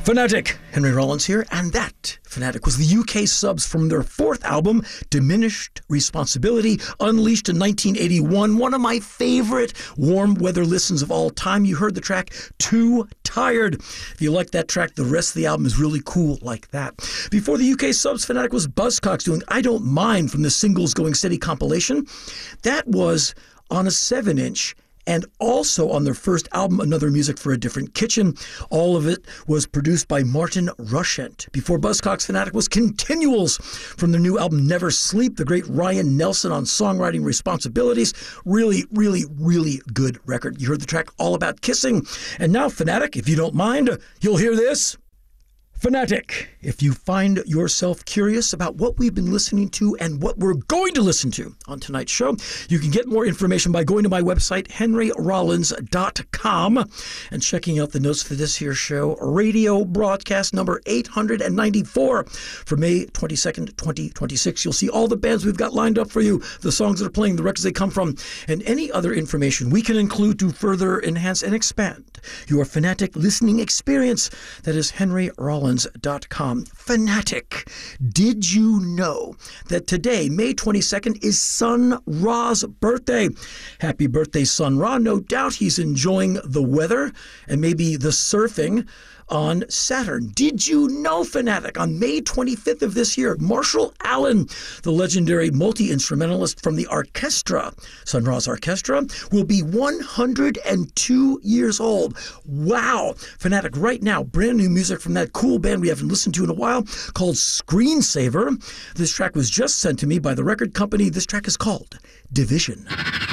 Fanatic, Henry Rollins here, and that, Fanatic, was the UK subs from their fourth album, Diminished Responsibility, unleashed in 1981, one of my favorite warm weather listens of all time. You heard the track, Too Tired. If you like that track, the rest of the album is really cool like that. Before the UK subs, Fanatic was Buzzcocks doing I Don't Mind from the Singles Going Steady compilation. That was on a 7-inch, and also on their first album, Another Music for a Different Kitchen. All of it was produced by Martin Rushent. Before Buzzcocks, Fanatic was Continuals from their new album, Never Sleep, the great Ryan Nelson on songwriting responsibilities. Really, really, really good record. You heard the track All About Kissing. And now, Fanatic, if you don't mind, you'll hear this. Fanatic, if you find yourself curious about what we've been listening to and what we're going to listen to on tonight's show, you can get more information by going to my website, henryrollins.com, and checking out the notes for this here show, radio broadcast number 894 for May 22nd, 2026. You'll see all the bands we've got lined up for you, the songs that are playing, the records they come from, and any other information we can include to further enhance and expand your Fanatic listening experience. That is henryrollins.com. Fanatic, did you know that today, May 22nd, is Sun Ra's birthday? Happy birthday, Sun Ra. No doubt he's enjoying the weather and maybe the surfing on Saturn. Did you know, Fanatic, on May 25th of this year, Marshall Allen, the legendary multi-instrumentalist from the orchestra, Sun Ra's Orchestra, will be 102 years old. Wow! Fanatic, right now, brand new music from that cool band we haven't listened to in a while called Screensaver. This track was just sent to me by the record company. This track is called Division.